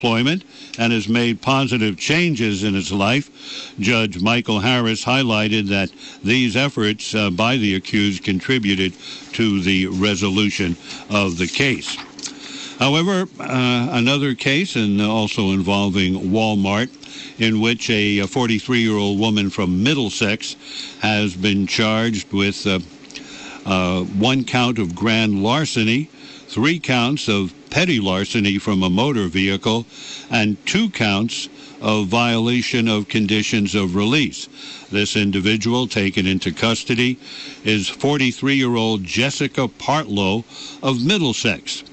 employment and has made positive changes in his life. Judge Michael Harris highlighted that these efforts by the accused contributed to the resolution of the case. However, another case, and also involving Walmart, in which a 43-year-old woman from Middlesex has been charged with 1 count of grand larceny, 3 counts of petty larceny from a motor vehicle, and 2 counts of violation of conditions of release. This individual taken into custody is 43-year-old Jessica Partlow of Middlesex.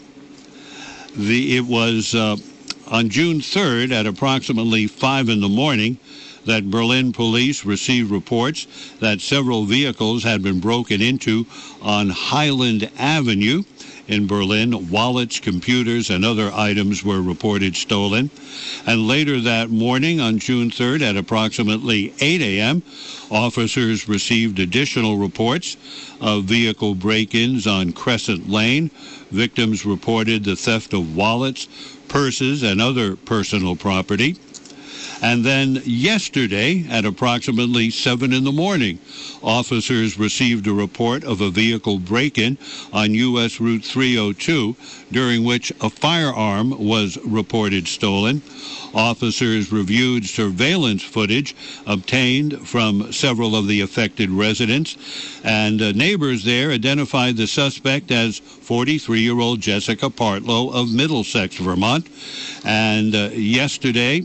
It was on June 3rd at approximately 5 in the morning that Berlin police received reports that several vehicles had been broken into on Highland Avenue in Berlin. Wallets, computers, and other items were reported stolen. And later that morning on June 3rd at approximately 8 a.m., officers received additional reports of vehicle break-ins on Crescent Lane. Victims reported the theft of wallets, purses, and other personal property. And then yesterday, at approximately 7 in the morning, officers received a report of a vehicle break-in on U.S. Route 302, during which a firearm was reported stolen. Officers reviewed surveillance footage obtained from several of the affected residents, and neighbors there identified the suspect as 43-year-old Jessica Partlow of Middlesex, Vermont. And yesterday,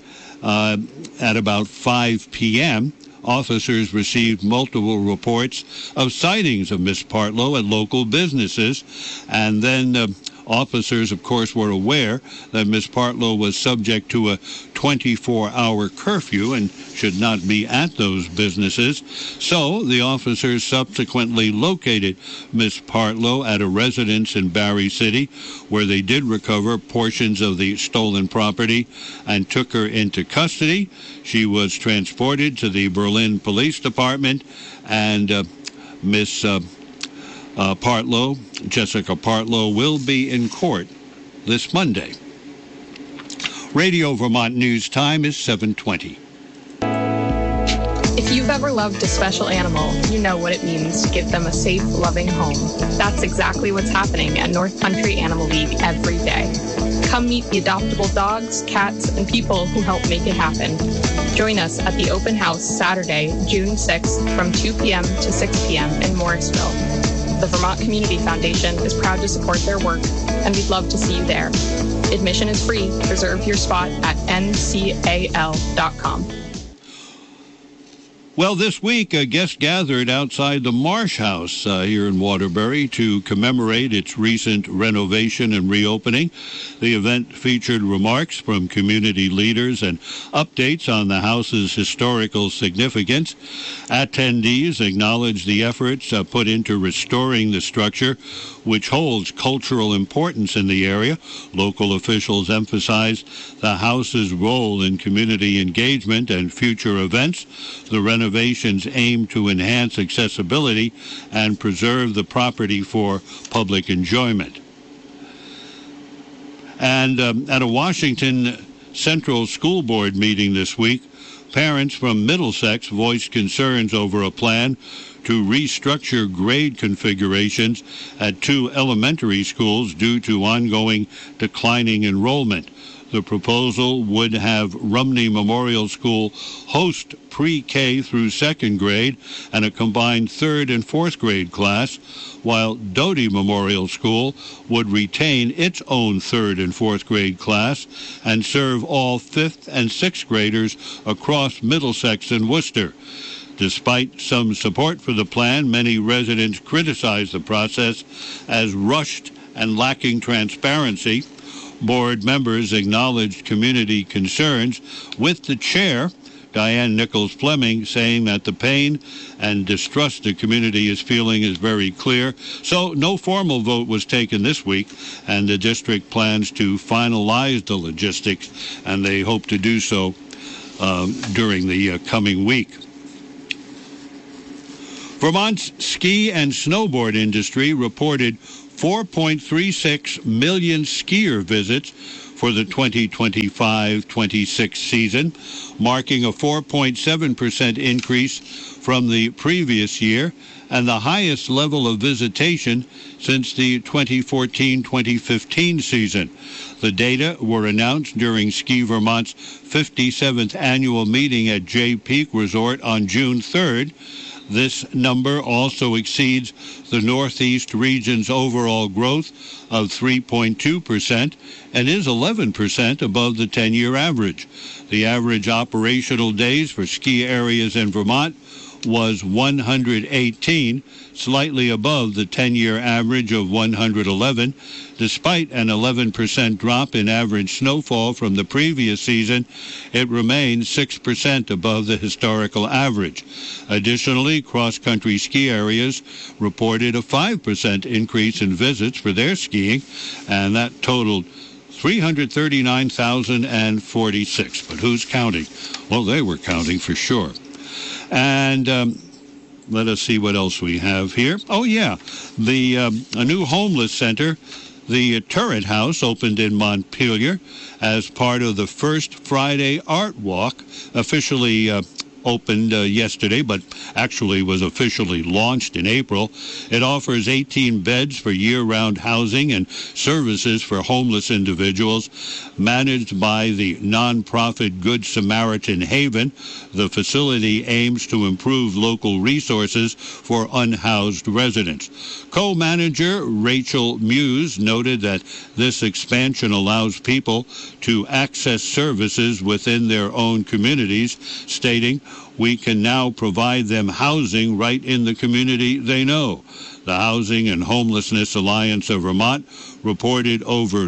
at about 5 p.m., officers received multiple reports of sightings of Miss Partlow at local businesses, and then officers, of course, were aware that Miss Partlow was subject to a 24-hour curfew and should not be at those businesses. So the officers subsequently located Miss Partlow at a residence in Barrie City, where they did recover portions of the stolen property and took her into custody. She was transported to the Berlin Police Department, and Miss Partlow, Jessica Partlow, will be in court this Monday. Radio Vermont News time is 7:20. If you've ever loved a special animal, you know what it means to give them a safe, loving home. That's exactly what's happening at North Country Animal League every day. Come meet the adoptable dogs, cats, and people who help make it happen. Join us at the open house Saturday, June 6th from 2 p.m. to 6 p.m. in Morrisville. The Vermont Community Foundation is proud to support their work, and we'd love to see you there. Admission is free. Reserve your spot at ncal.com. Well, this week, a guest gathered outside the Marsh House here in Waterbury to commemorate its recent renovation and reopening. The event featured remarks from community leaders and updates on the house's historical significance. Attendees acknowledged the efforts put into restoring the structure, which holds cultural importance in the area. Local officials emphasized the house's role in community engagement and future events. The renovations aim to enhance accessibility and preserve the property for public enjoyment. And at a Washington Central School Board meeting this week, parents from Middlesex voiced concerns over a plan to restructure grade configurations at 2 elementary schools due to ongoing declining enrollment. The proposal would have Rumney Memorial School host pre-K through 2nd grade and a combined 3rd and 4th grade class, while Doty Memorial School would retain its own 3rd and 4th grade class and serve all 5th and 6th graders across Middlesex and Worcester. Despite some support for the plan, many residents criticized the process as rushed and lacking transparency. Board members acknowledged community concerns, with the chair, Diane Nichols Fleming, saying that the pain and distrust the community is feeling is very clear. So no formal vote was taken this week, and the district plans to finalize the logistics, and they hope to do so during the coming week. Vermont's ski and snowboard industry reported 4.36 million skier visits for the 2025-26 season, marking a 4.7% increase from the previous year and the highest level of visitation since the 2014-2015 season. The data were announced during Ski Vermont's 57th annual meeting at Jay Peak Resort on June 3rd. This number also exceeds the Northeast region's overall growth of 3.2% and is 11% above the 10-year average. The average operational days for ski areas in Vermont was 118, slightly above the 10-year average of 111. Despite an 11% drop in average snowfall from the previous season, it remains 6% above the historical average. Additionally, cross-country ski areas reported a 5% increase in visits for their skiing, and that totaled 339,046. But who's counting? Well, they were counting for sure. And let us see what else we have here. Oh, yeah, a new homeless center, the Turret House, opened in Montpelier as part of the First Friday Art Walk, officially opened yesterday, but actually was officially launched in April. It offers 18 beds for year-round housing and services for homeless individuals. Managed by the nonprofit Good Samaritan Haven, the facility aims to improve local resources for unhoused residents. Co-manager Rachel Muse noted that this expansion allows people to access services within their own communities, stating, "We can now provide them housing right in the community they know." The Housing and Homelessness Alliance of Vermont reported over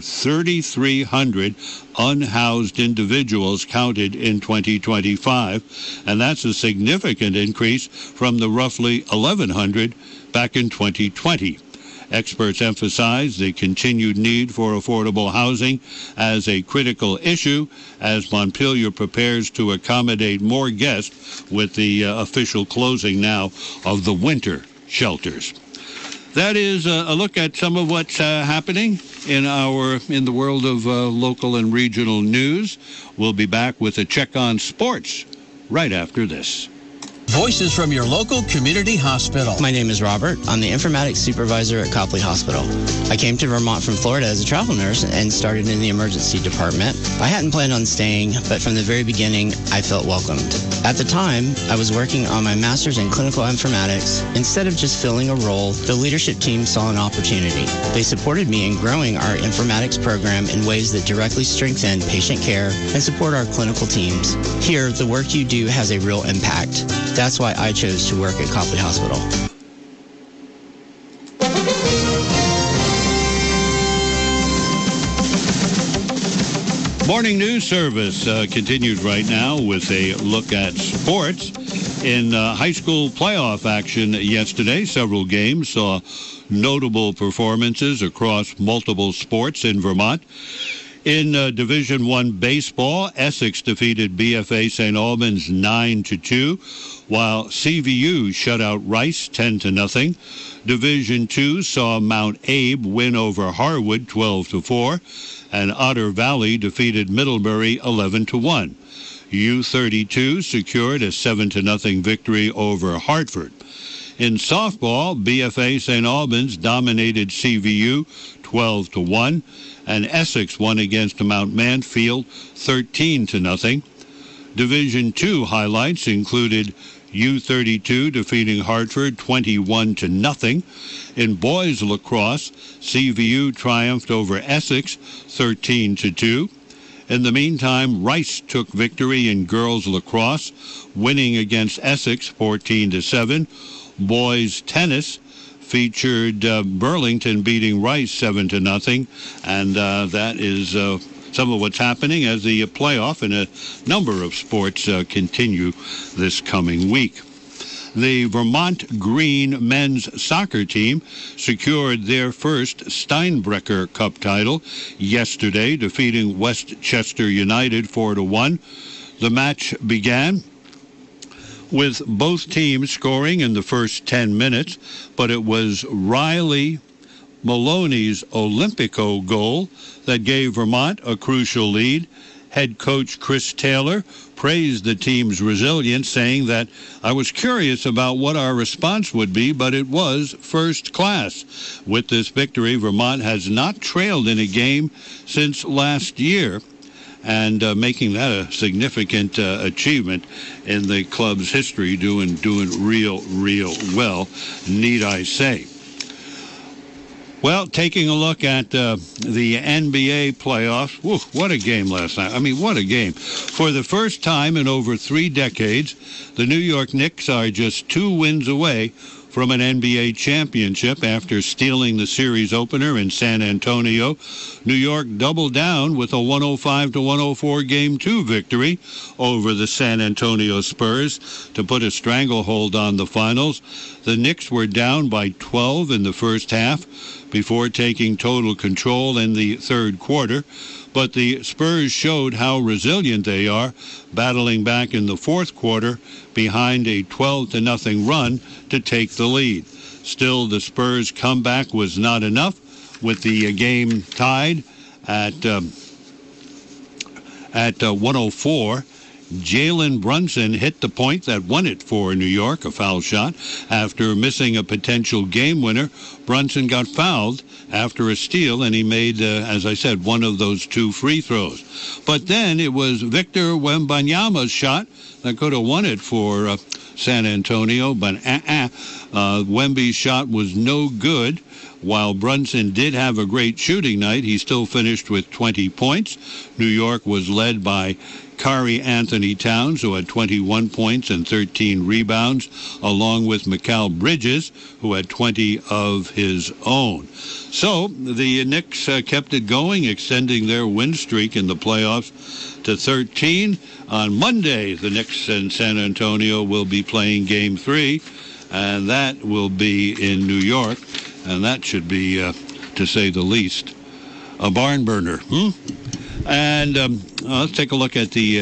3,300 unhoused individuals counted in 2025, and that's a significant increase from the roughly 1,100 back in 2020. Experts emphasize the continued need for affordable housing as a critical issue as Montpelier prepares to accommodate more guests with the official closing now of the winter shelters. That is a look at some of what's happening in the world of local and regional news. We'll be back with a check on sports right after this. Voices from your local community hospital. My name is Robert. I'm the informatics supervisor at Copley Hospital. I came to Vermont from Florida as a travel nurse and started in the emergency department. I hadn't planned on staying, but from the very beginning, I felt welcomed. At the time, I was working on my master's in clinical informatics. Instead of just filling a role, the leadership team saw an opportunity. They supported me in growing our informatics program in ways that directly strengthen patient care and support our clinical teams. Here, the work you do has a real impact. That's why I chose to work at Copley Hospital. Morning News Service continued right now with a look at sports. In high school playoff action yesterday, several games saw notable performances across multiple sports in Vermont. In Division I baseball, Essex defeated BFA St. Albans 9-2, while CVU shut out Rice 10-0. Division II saw Mount Abe win over Harwood 12-4, and Otter Valley defeated Middlebury 11-1. U32 secured a 7-0 victory over Hartford. In softball, BFA St. Albans dominated CVU 12-1, and Essex won against Mount Mansfield 13-0. Division II highlights included U32 defeating Hartford 21-0. In boys lacrosse, CVU triumphed over Essex 13-2. In the meantime, Rice took victory in girls lacrosse, winning against Essex 14-7. Boys tennis featured Burlington beating Rice 7-0, and that is some of what's happening as the playoff and a number of sports continue this coming week. The Vermont Green men's soccer team secured their first Steinbrecher Cup title yesterday, defeating Westchester United 4-1. The match began with both teams scoring in the first 10 minutes, but it was Riley Maloney's Olympico goal that gave Vermont a crucial lead. Head coach Chris Taylor praised the team's resilience, saying that I was curious about what our response would be, but it was first class. With this victory, Vermont has not trailed in a game since last year, and making that a significant achievement in the club's history, doing real well, need I say. Well, taking a look at the NBA playoffs, whew, what a game last night. I mean, what a game. For the first time in over 3 decades, the New York Knicks are just 2 wins away from an NBA championship after stealing the series opener in San Antonio. New York doubled down with a 105-104 Game 2 victory over the San Antonio Spurs to put a stranglehold on the finals. The Knicks were down by 12 in the first half before taking total control in the third quarter. But the Spurs showed how resilient they are, battling back in the fourth quarter behind a 12-0 run to take the lead. Still, the Spurs' comeback was not enough, with the game tied at 104. Jalen Brunson hit the point that won it for New York, a foul shot. After missing a potential game winner, Brunson got fouled after a steal, and he made, as I said, one of those 2 free throws. But then it was Victor Wembanyama's shot that could have won it for San Antonio, but Wemby's shot was no good. While Brunson did have a great shooting night, he still finished with 20 points. New York was led by Karl Anthony Towns, who had 21 points and 13 rebounds, along with Mikal Bridges, who had 20 of his own. So the Knicks kept it going, extending their win streak in the playoffs to 13. On Monday, the Knicks and San Antonio will be playing Game 3, and that will be in New York, and that should be, to say the least, a barn burner. And let's take a look at the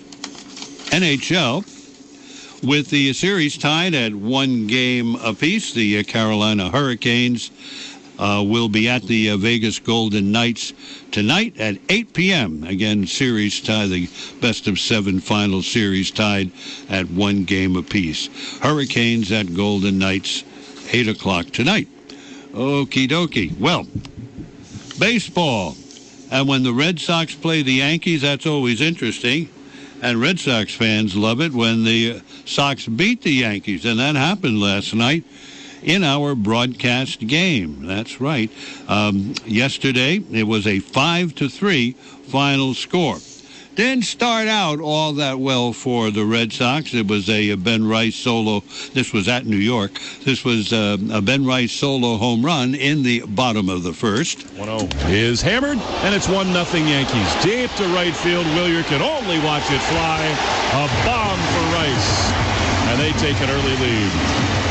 NHL. With the series tied at 1 game apiece, the Carolina Hurricanes will be at the Vegas Golden Knights tonight at 8 p.m. Again, series tie, the best-of-7 final series tied at 1 game apiece. Hurricanes at Golden Knights, 8 o'clock tonight. Okie dokie. Well, baseball. And when the Red Sox play the Yankees, that's always interesting. And Red Sox fans love it when the Sox beat the Yankees. And that happened last night in our broadcast game. That's right. Yesterday, it was a 5-3 final score. Didn't start out all that well for the Red Sox. It was a Ben Rice solo. This was at New York. This was a Ben Rice solo home run in the bottom of the first. 1-0 is hammered, and it's 1-0 Yankees. Deep to right field. Willier can only watch it fly. A bomb for Rice, and they take an early lead.